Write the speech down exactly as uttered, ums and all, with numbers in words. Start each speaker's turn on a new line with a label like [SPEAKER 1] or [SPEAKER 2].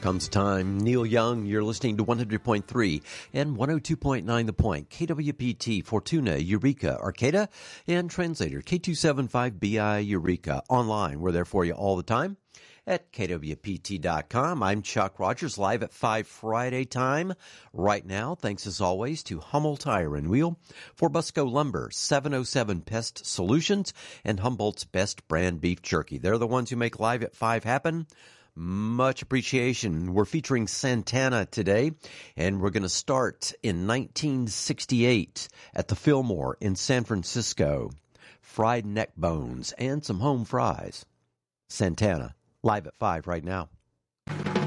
[SPEAKER 1] comes time. Neil Young, you're listening to one hundred point three and one oh two point nine The Point, K W P T, Fortuna, Eureka, Arcata, and translator K two seventy-five B I Eureka. Online, we're there for you all the time at K W P T dot com. I'm Chuck Rogers, live at five Friday time. Right now, thanks as always to Hummel Tire and Wheel, for Busco Lumber, seven oh seven Pest Solutions, and Humboldt's Best Brand Beef Jerky. They're the ones who make Live at five happen. Much appreciation. We're featuring Santana today, and we're going to start in nineteen sixty-eight at the Fillmore in San Francisco. Fried neck bones and some home fries. Santana, live at five right now.